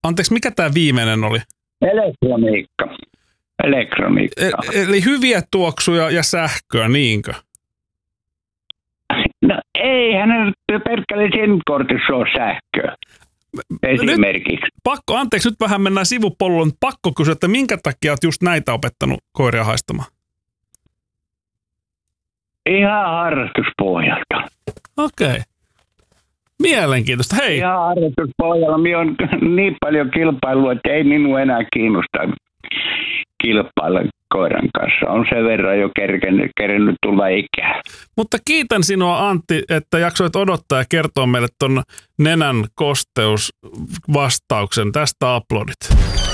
Anteeksi, mikä tämä viimeinen oli? Elektroniikka. Eli hyviä tuoksuja ja sähköä, niinkö? No eihän nyt perkele sen kortissa ole sähköä. Esimerkiksi. Anteeksi, nyt vähän mennään sivupollulle, mutta pakko kysyä, että minkä takia olet just näitä opettanut koiria haistamaan? Ihan harrastuspohjalta. Okei. Mielenkiintoista. Hei. Ihan harrastuspohjalla. Minä on niin paljon kilpailua, että ei minua enää kiinnosta kilpailla koiran kanssa. On sen verran jo kerennyt tulla ikää. Mutta kiitän sinua, Antti, että jaksoit odottaa ja kertoa meille ton nenän kosteusvastauksen. Tästä aplodit.